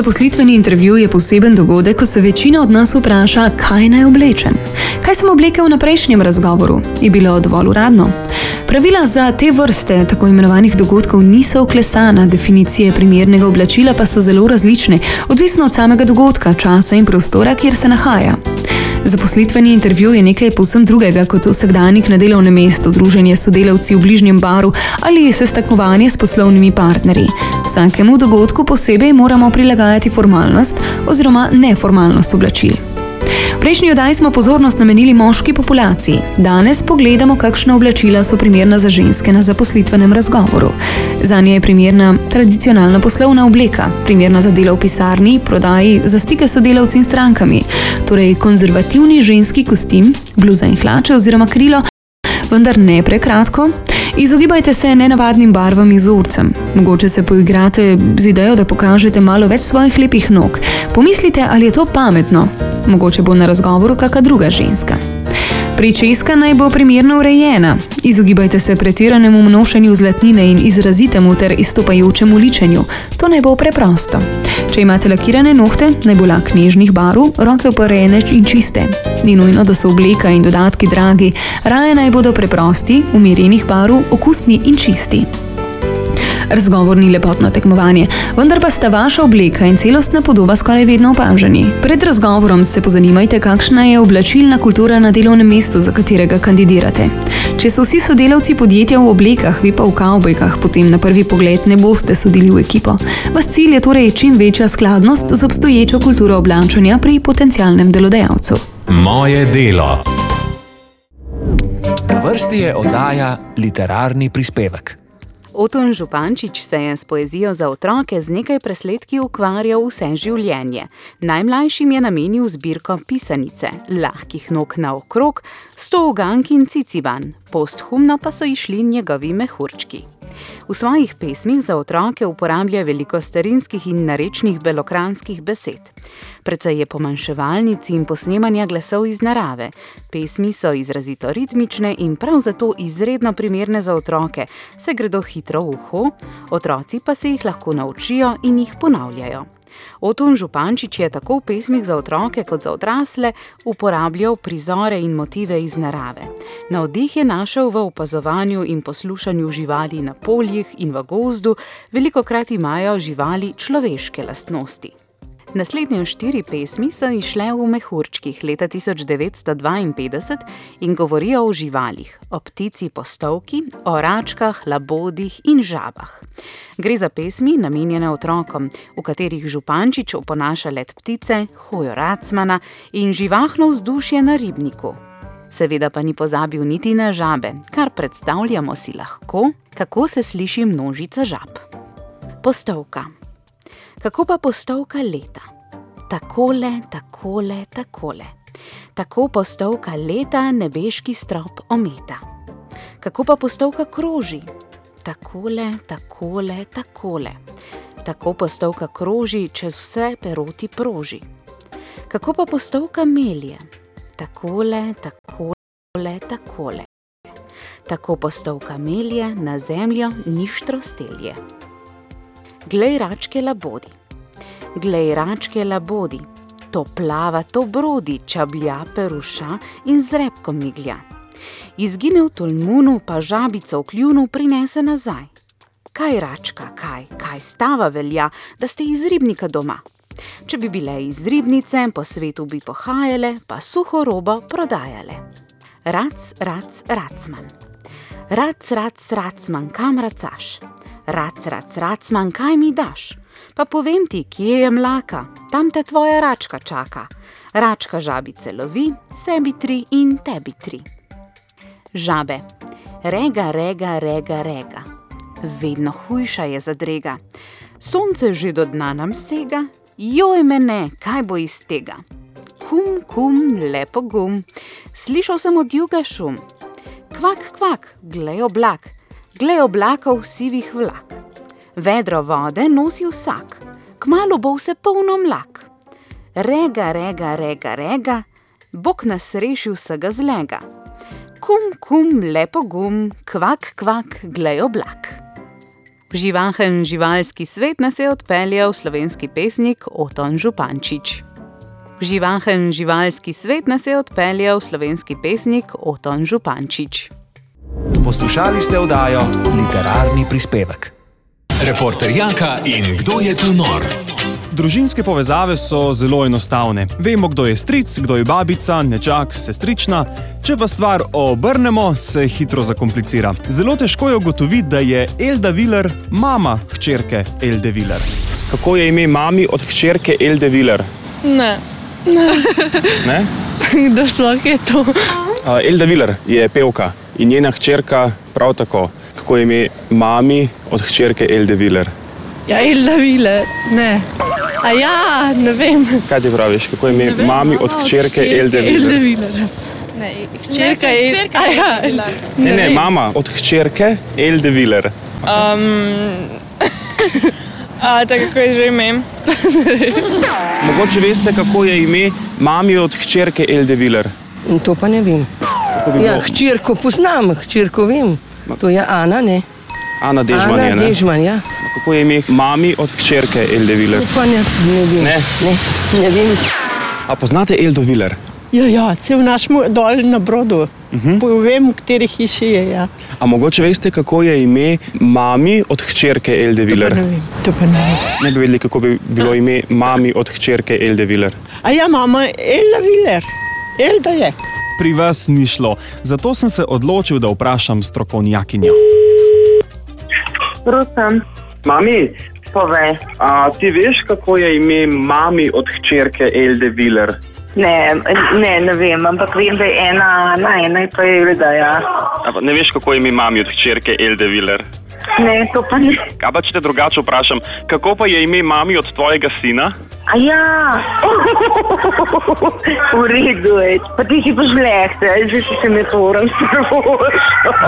Zaposlitveni intervju je poseben dogodek, ko se večina od nas vpraša, kaj naj oblečem. Kaj sem oblekel na prejšnjem razgovoru? Je bilo dovolj uradno? Pravila za te vrste tako imenovanih dogodkov niso vklesana, definicije primernega oblačila pa so zelo različne, odvisno od samega dogodka, časa in prostora, kjer se nahaja. Zaposlitveni intervju je nekaj povsem drugega kot vsakdanjik na delovnem mestu, druženje s sodelavci v bližnjem baru ali sestankovanje s poslovnimi partnerji. Vsakemu dogodku posebej moramo prilagajati formalnost oziroma neformalnost oblačil. V prejšnji oddaji smo pozornost namenili moški populaciji. Danes pogledamo, kakšna oblačila so primerna za ženske na zaposlitvenem razgovoru. Zanje je primerna tradicionalna poslovna obleka, primerna za delo v pisarni, prodaji, za stike s sodelavci in strankami, torej konzervativni ženski kostim, bluza in hlače oziroma krilo, vendar ne prekratko. Izogibajte se nenavadnim barvam in vzorcem. Mogoče se poigrate z idejo, da pokažete malo več svojih lepih nog. Pomislite, ali je to pametno. Mogoče bo na razgovoru kakšna druga ženska. Pričeska naj bo primerno urejena. Izogibajte se pretiranemu nošenju zlatnine in izrazitemu ter izstopajočemu ličenju. To naj bo preprosto. Če imate lakirane nohte, naj bo lak nežnih barv, roke oparjene in čiste. Ni nujno, da so obleka in dodatki dragi, raje naj bodo preprosti, umirjenih barv, okusni in čisti. Razgovor ni lepotno tekmovanje, vendar pa sta vaša obleka in celostna podoba skoraj vedno opaženi. Pred razgovorom se pozanimajte, kakšna je oblačilna kultura na delovnem mestu, za katerega kandidirate. Če so vsi sodelavci podjetja v oblekah, vi pa v kavbojkah, potem na prvi pogled ne boste sodili v ekipo. Vaš cilj je torej čim večja skladnost z obstoječo kulturo oblačenja pri potencialnem delodajalcu. Moje delo. Na vrsti je oddaja Literarni prispevek. Oton Župančič se je s poezijo za otroke z nekaj presledki ukvarjal vse življenje. Najmlajšim je namenil zbirko Pisanice, lahkih nog naokrog, 100 ugank in ciciban, posthumno pa so išli njegovi mehurčki. V svojih pesmih za otroke uporablja veliko starinskih in narečnih belokranjskih besed. Precej je pomanjševalnic in posnemanja glasov iz narave. Pesmi so izrazito ritmične in prav zato izredno primerne za otroke, saj gredo hitro v uho, otroci pa se jih lahko naučijo in jih ponavljajo. Oton Župančič je tako v pesmih za otroke kot za odrasle uporabljal prizore in motive iz narave. Navdih je našel v opazovanju in poslušanju živali na poljih in v gozdu, velikokrat imajo živali človeške lastnosti. Naslednje 4 pesmi so izšle v mehurčkih leta 1952 in govorijo o živalih, o ptici postovki, o račkah, labodih in žabah. Gre za pesmi namenjene otrokom, v katerih Župančič oponaša let ptice, hojo racmana in živahno vzdušje na ribniku. Seveda pa ni pozabil niti na žabe, kar predstavljamo si lahko, kako se sliši množica žab. Postovka. Kako pa postovka leta? Takole, takole, takole. Tako postovka leta nebeški strop ometa. Kako pa postovka kroži? Takole, takole, takole. Tako postovka kroži, čez vse peroti proži. Kako pa postovka melje? Takole, takole, takole. Tako postovka melje, na zemljo ništro stelje. Glej račke labodi. Glej račke labodi. To plava, to brodi, čablja, peruša in z repkom miglja. Izgine v tolmunu, pa žabico v kljunu prinese nazaj. Kaj račka, kaj stava velja, da ste iz ribnika doma? Če bi bile iz ribnice, po svetu bi pohajale, pa suho robo prodajale. Rac, rac, racman. Rac, rac, racman, kam racaš? Rac, rac, racman, kaj mi daš? Pa povem ti, kje je mlaka, tam te tvoja račka čaka. Račka žabice lovi, sebi 3 in tebi 3. Žabe. Rega, rega, rega, rega. Vedno hujša je zadrega. Sonce že do dna nam sega, joj mene, kaj bo iz tega? Kum, kum, lepo gum, slišal sem od juga šum. Kvak, kvak, glej oblak, glej oblakov sivih vlak. Vedro vode nosi vsak, kmalu bo vse polno mlak. Rega, rega, rega, rega, Bog nas reši vsega zlega. Kum, kum, lepo gum, kvak, kvak, glej oblak. V živahen živalski svet nas je odpeljal slovenski pesnik Oton Župančič. V živahen živalski svet nas je odpeljal slovenski pesnik Oton Župančič. Poslušali ste oddajo Literarni prispevek. Reporter Jaka in Kdo je tu nor? Družinske povezave so zelo enostavne. Vemo, kdo je stric, kdo je babica, nečak, sestrična. Če pa stvar obrnemo, se hitro zakomplicira. Zelo težko je ugotoviti, da je Elda Viler mama hčerke Elde Viler. Kako je ime mami od hčerke Elde Viler? Ne. Ne? Kdo sploh je to? Elda Viler je pevka in njena hčerka prav tako. Kako je ime mami od hčerke Elde Viler? Ja, Elda Viler. Ne. A ja, ne vem. Kaj ti praviš? Kako je ime mami od hčerke Elde Viler? Ne, hčerka je... Ne, mama od hčerke Elde Viler. Tako kako je že ime? Mogoče veste, kako je ime mami od hčerke Elde Viler? To pa ne vem. Ja, hčerko poznam, hčerko vem. To je Ana, ne? Ana Dežman je, ne? Ana Dežman, ja. Kako je ime mami od hčerke Elde Viler? To pa ne vem. Ne vem. A poznate Eldo Viler? Ja, se v našem dol na Brodu. Vem, v kateri hiši je, ja. A mogoče veste, kako je ime mami od hčerke Elde Viler? To pa ne vem. Ne bi vedeli, kako bi bilo ime mami od hčerke Elde Viler. A ja, mama, Elda Viler. Elda je. Pri vas ni šlo, zato sem se odločil, da vprašam strokovnjakinjo. Prosim. Mami, Povej. ti veš, kako je ime mami od hčerke Elde Viler? Ne vem, ampak vem, da je ena pa je Elda, ja. Ne veš, kako je ime mami od hčerke Elde Viler? Ne, to pa ne. Kaj pa, če te drugače vprašam, kako pa je ime mami od tvojega sina? A ja. V redu je. Pa ti si pa žlehte, že si se me toram sprošal.